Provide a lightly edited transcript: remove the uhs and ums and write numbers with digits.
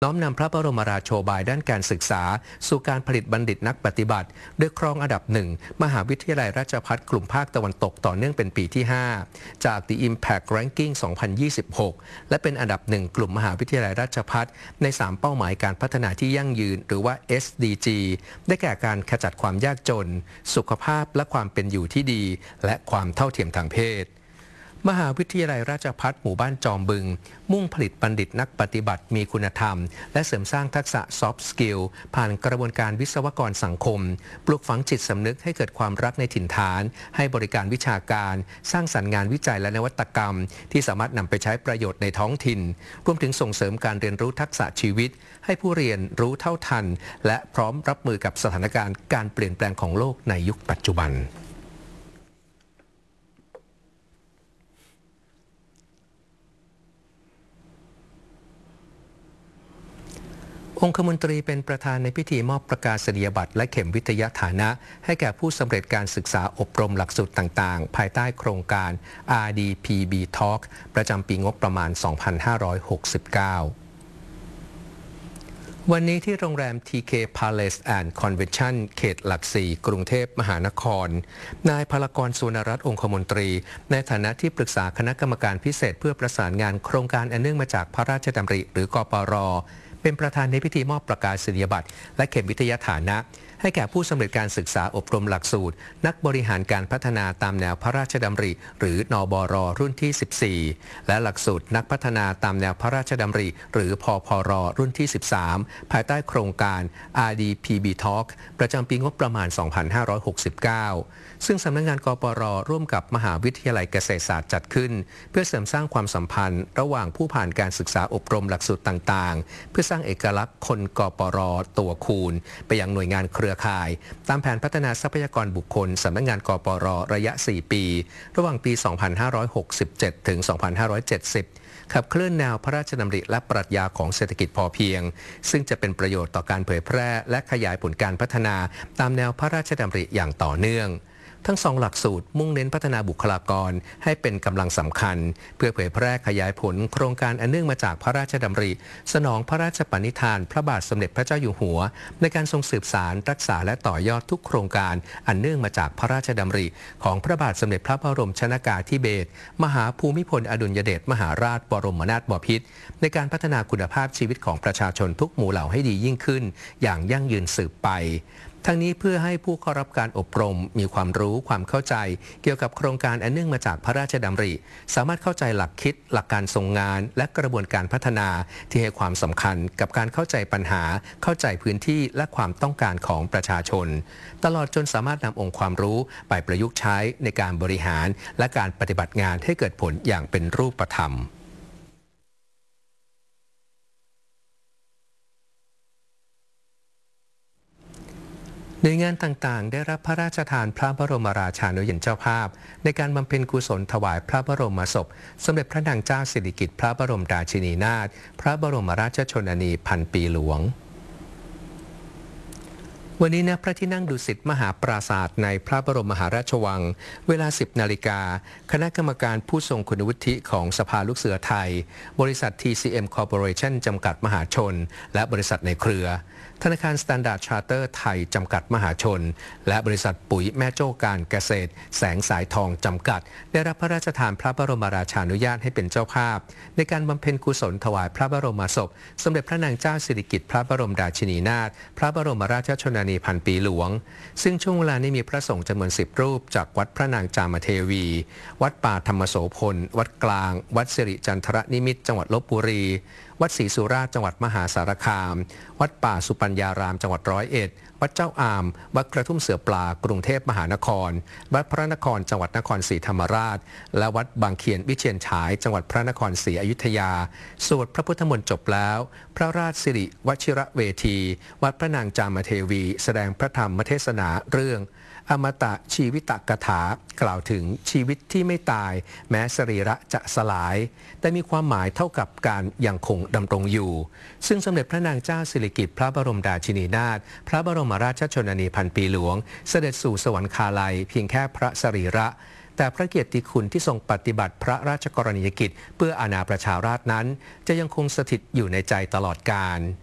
น้อมนำพระบรมราโชบายด้านการศึกษาสู่การผลิตบัณฑิตนักปฏิบัติโดยครองอันดับ1มหาวิทยาลัยราชภัฏกลุ่มภาคตะวันตกต่อเนื่องเป็นปีที่5จาก The Impact Ranking 2026 และเป็นอันดับ1กลุ่มมหาวิทยาลัยราชภัฏใน3เป้าหมายการพัฒนาที่ยั่งยืนหรือว่า SDG ได้แก่การขจัดความยากจนสุขภาพและความเป็นอยู่ที่ดีและความเท่าเทียมทางเพศมหาวิทยาลัยราชภัฏหมู่บ้านจอมบึงมุ่งผลิตบัณฑิตนักปฏิบัติมีคุณธรรมและเสริมสร้างทักษะ Soft Skill ผ่านกระบวนการวิศวกรสังคมปลูกฝังจิตสำนึกให้เกิดความรักในถิ่นฐานให้บริการวิชาการสร้างสรรค์งานวิจัยและนวัตกรรมที่สามารถนำไปใช้ประโยชน์ในท้องถิ่นรวมถึงส่งเสริมการเรียนรู้ทักษะชีวิตให้ผู้เรียนรู้เท่าทันและพร้อมรับมือกับสถานการณ์การเปลี่ยนแปลงของโลกในยุคปัจจุบันองคมนตรีเป็นประธานในพิธีมอบประกาศนียบัตรและเข็มวิทยาฐานะให้แก่ผู้สำเร็จการศึกษาอบรมหลักสูตรต่างๆภายใต้โครงการ RDPB Talk ประจำปีงบประมาณ 2569 วันนี้ที่โรงแรม TK Palace and Convention เขตหลัก4กรุงเทพมหานครนายพลกร สุวรรณรัตน์องคมนตรีในฐานะที่ปรึกษาคณะกรรมการพิเศษเพื่อประสานงานโครงการอันเนื่องมาจากพระราชดำริหรือกปร.เป็นประธานในพิธีมอบประกาศนียบัตรและเข็มวิทยาฐานะให้แก่ผู้สำเร็จการศึกษาอบรมหลักสูตรนักบริหารการพัฒนาตามแนวพระราชดำริหรือนบร.รุ่นที่ 14และหลักสูตรนักพัฒนาตามแนวพระราชดำริหรือพพร.รุ่นที่ 13ภายใต้โครงการ RDPB Talk ประจำปีงบประมาณ 2569 ซึ่งสำนักงานกปร.ร่วมกับมหาวิทยาลัยเกษตรศาสตร์จัดขึ้นเพื่อเสริมสร้างความสัมพันธ์ระหว่างผู้ผ่านการศึกษาอบรมหลักสูตรต่างๆเพื่อสร้างเอกลักษณ์คนกปร.ตัวคูณไปยังหน่วยงานเครือข่ายตามแผนพัฒนาทรัพยากรบุคคลสำนักงานกปร.ระยะ 4 ปีระหว่างปี 2567 ถึง 2570 ขับเคลื่อนแนวพระราชดำริและปรัชญาของเศรษฐกิจพอเพียงซึ่งจะเป็นประโยชน์ต่อการเผยแพร่และขยายผลการพัฒนาตามแนวพระราชดำริอย่างต่อเนื่องทั้งสองหลักสูตรมุ่งเน้นพัฒนาบุคลากรให้เป็นกำลังสำคัญเพื่อเผยแพร่ขยายผลโครงการอันเนื่องมาจากพระราชดำริสนองพระราชปณิธานพระบาทสมเด็จพระเจ้าอยู่หัวในการทรงสืบสานรักษาและต่อยอดทุกโครงการอันเนื่องมาจากพระราชดำริของพระบาทสมเด็จพระบรมชนกาธิเบศรมหาภูมิพลอดุลยเดชมหาราชบรมนาถบพิตรในการพัฒนาคุณภาพชีวิตของประชาชนทุกหมู่เหล่าให้ดียิ่งขึ้นอย่างยั่งยืนสืบไปทั้งนี้เพื่อให้ผู้เข้ารับการอบรมมีความรู้ความเข้าใจเกี่ยวกับโครงการอันเนื่องมาจากพระราชดำริสามารถเข้าใจหลักคิดหลักการทรงงานและกระบวนการพัฒนาที่ให้ความสำคัญกับการเข้าใจปัญหาเข้าใจพื้นที่และความต้องการของประชาชนตลอดจนสามารถนำองค์ความรู้ไปประยุกต์ใช้ในการบริหารและการปฏิบัติงานให้เกิดผลอย่างเป็นรูปธรรมหน่วยงานต่างๆได้รับพระราชทานพระบรมราชานุญาตเจ้าภาพในการบำเพ็ญกุศลถวายพระบรมศพสมเด็จพระนางเจ้าสิริกิติ์พระบรมราชินีนาถพระบรมราชชนนีพันปีหลวงวันนี้ณพระที่นั่งดุสิตมหาปราสาทในพระบรมมหาราชวังเวลา 10 นาฬิกาคณะกรรมการผู้ทรงคุณวุฒิของสภาลูกเสือไทยบริษัท TCM Corporation จำกัดมหาชนและบริษัทในเครือธนาคาร Standard Charter ไทยจำกัดมหาชนและบริษัทปุ๋ยแม่โจ้การเกษตรแสงสายทองจำกัดได้รับพระราชทานพระบรมราชานุญาตให้เป็นเจ้าภาพในการบำเพ็ญกุศลถวายพระบรมศพสมเด็จพระนางเจ้าสิริกิติ์พระบรมราชินีนาถพระบรมราชชนนีพันปีหลวงซึ่งช่วงเวลานี้มีพระสงฆ์จำนวน10 รูปจากวัดพระนางจามเทวีวัดป่าธรรมโสพลวัดกลางวัดสิริจันทรนิมิตรจังหวัดลพบุรีวัดศรีสุราษฎร์จังหวัดมหาสารคามวัดป่าสุปัญญารามจังหวัด101วัดเจ้าอามวัดกระทุ่มเสือปลากรุงเทพมหานครวัดพระนครจังหวัดนครศรีธรรมราชและวัดบางเขียนวิเชียรฉายจังหวัดพระนครศรีอยุธยาสวดพระพุทธมนต์จบแล้วพระราชสิริวชิระเวทีวัดพระนางจามเทวีแสดงพระธรรมเทศนาเรื่องอมตะชีวิตกถากล่าวถึงชีวิตที่ไม่ตายแม้สรีระจะสลายแต่มีความหมายเท่ากับการยังคงดำรงอยู่ซึ่งสมเด็จพระนางเจ้าสิริกิติ์พระบรมราชินีนาถพระบรมราชชนนีพันปีหลวงเสด็จสู่สวรรคาลัยเพียงแค่พระสรีระแต่พระเกียรติคุณที่ทรงปฏิบัติพระราชกรณียกิจเพื่ออาณาประชาราษฎร์นั้นจะยังคงสถิตอยู่ในใจตลอดกาล